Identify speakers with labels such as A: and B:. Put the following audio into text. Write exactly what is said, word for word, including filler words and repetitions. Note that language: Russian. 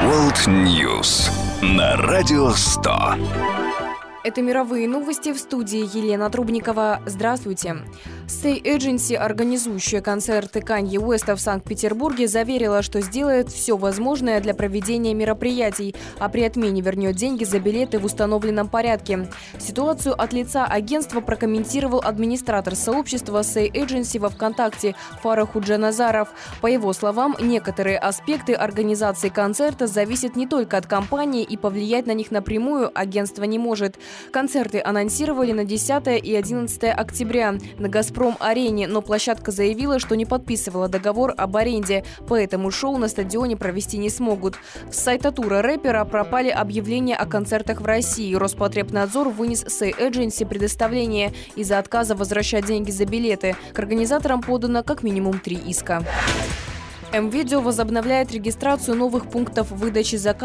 A: World News на Радио сто.
B: Это мировые новости, в студии Елена Трубникова. Здравствуйте. Say Agency, организующая концерты Канье Уэста в Санкт-Петербурге, заверила, что сделает все возможное для проведения мероприятий, а при отмене вернет деньги за билеты в установленном порядке. Ситуацию от лица агентства прокомментировал администратор сообщества Say Agency во ВКонтакте Фарах Худжаназаров. По его словам, некоторые аспекты организации концерта зависят не только от компании, и повлиять на них напрямую агентство не может. Концерты анонсировали на десятое и одиннадцатое октября на «Газпром-арене», но площадка заявила, что не подписывала договор об аренде, поэтому шоу на стадионе провести не смогут. С сайта тура рэпера пропали объявления о концертах в России. Роспотребнадзор вынес Say Agency предоставление из-за отказа возвращать деньги за билеты. К организаторам подано как минимум три иска. М-Видео возобновляет регистрацию новых пунктов выдачи заказов